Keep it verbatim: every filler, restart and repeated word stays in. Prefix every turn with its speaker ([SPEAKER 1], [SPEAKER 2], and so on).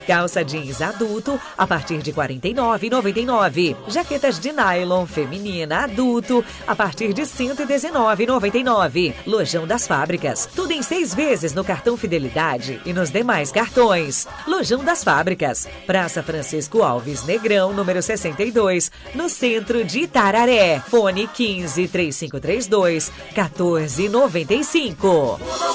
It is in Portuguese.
[SPEAKER 1] Calça jeans adulto a partir de quarenta e nove reais e noventa e nove centavos. Jaquetas de nylon feminina adulto a partir de cento e dezenove reais e noventa e nove centavos. Lojão das Fábricas. Tudo em seis vezes no cartão Fidelidade e nos demais cartões. Lojão das Fábricas. Praça Francisco Alves Negrão, número sessenta e dois, no centro de Itararé. Fone quinze, três cinco três dois, quatorze noventa e cinco.